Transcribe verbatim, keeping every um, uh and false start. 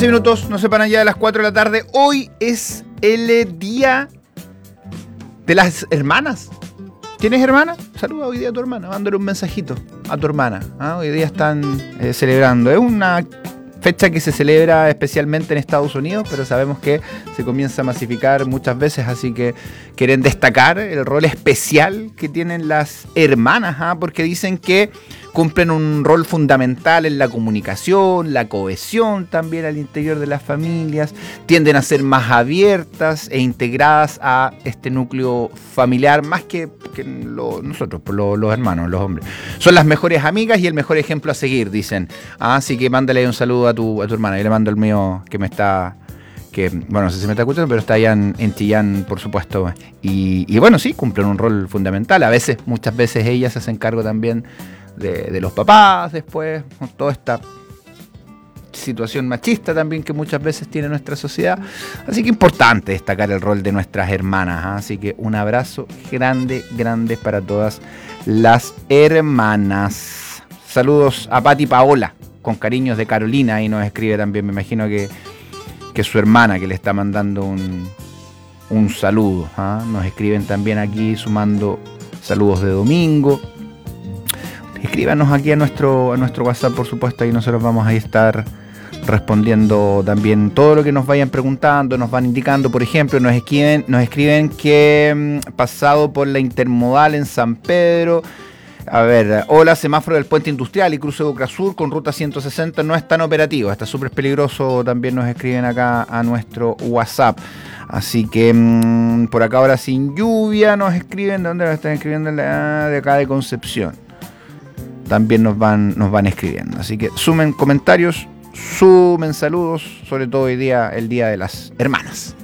quince minutos, no sepan allá de las cuatro de la tarde. Hoy es el día de las hermanas. ¿Tienes hermana? Saluda hoy día a tu hermana, mándale un mensajito a tu hermana. ¿Ah? Hoy día están eh, celebrando. Es una fecha que se celebra especialmente en Estados Unidos, pero sabemos que se comienza a masificar muchas veces, así que quieren destacar el rol especial que tienen las hermanas, ¿ah? Porque dicen que cumplen un rol fundamental en la comunicación, la cohesión también al interior de las familias, tienden a ser más abiertas e integradas a este núcleo familiar, más que, que lo, nosotros, lo, los hermanos, los hombres. Son las mejores amigas y el mejor ejemplo a seguir, dicen. Ah, así que mándale un saludo a tu, a tu hermana. Yo le mando el mío que me está... que, bueno, no sé si me está escuchando, pero está allá en, en Chillán, por supuesto. Y, y bueno, sí, cumplen un rol fundamental. A veces, muchas veces ellas se hacen cargo también de, de los papás después, con toda esta situación machista también que muchas veces tiene nuestra sociedad. Así que importante destacar el rol de nuestras hermanas, ¿eh? Así que un abrazo grande, grande para todas las hermanas. Saludos a Pati Paola, con cariños de Carolina, y nos escribe también, me imagino que que es su hermana que le está mandando un, un saludo. ¿Ah? Nos escriben también aquí sumando saludos de domingo. Escríbanos aquí a nuestro, a nuestro WhatsApp, por supuesto, y nosotros vamos a estar respondiendo también todo lo que nos vayan preguntando, nos van indicando. Por ejemplo, nos escriben, nos escriben que mmm, pasado por la Intermodal en San Pedro. A ver, hola, semáforo del Puente Industrial y cruce Boca Sur con ruta ciento sesenta no es tan operativo, está súper peligroso, también nos escriben acá a nuestro WhatsApp. Así que mmm, por acá ahora sin lluvia nos escriben, ¿de dónde nos están escribiendo? De acá de Concepción. También nos van, nos van escribiendo, así que sumen comentarios, sumen saludos, sobre todo hoy día, el Día de las Hermanas.